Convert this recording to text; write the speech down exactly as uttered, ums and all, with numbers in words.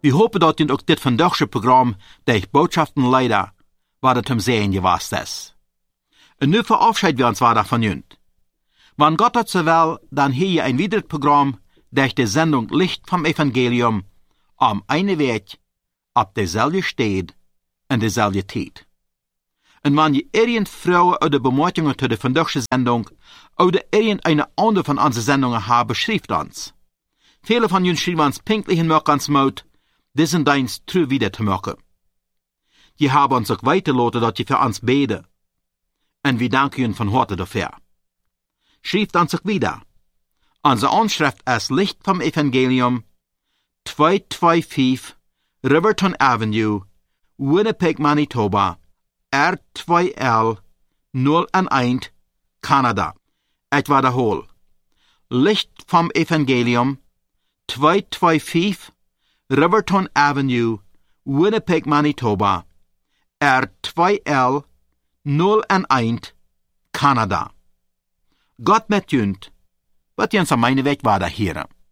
Wir hopen dat in ook dit vandaagse programma, der Botschaften leider, waar het hem zijn geweest is. En nu verabschieden wir uns weiter von junt. Wann Gott hat so will, dann hier ein weiteres Programm, durch die Sendung Licht vom Evangelium, am eine Weg, ab derselbe Stad, en dezelfde tijd. En wanneer je irgend Frauen oder Bemerkungen zu der vandaagse Sendung oder irgendeine andere von unseren Sendungen haben, schreibt uns. Viele von uns schreiben uns pinklich in ans Mut, diesen Dienst true wieder zu machen. Je haben uns auch weitergelassen, dass je für uns beten. Und wir danken Ihnen von Harte dafür. Schreibt uns auch wieder. Unsere Anschrift ist Licht vom Evangelium, zweihunderfünfundzwanzig Riverton Avenue, Winnipeg, Manitoba, R zwei L null eins, Kanada. Ich wiederhole. Licht vom Evangelium, zweihunderfünfundzwanzig Riverton Avenue, Winnipeg, Manitoba, R zwei L null eins, Kanada. Gott met junt, wat jens aan mijn weg waarde heren.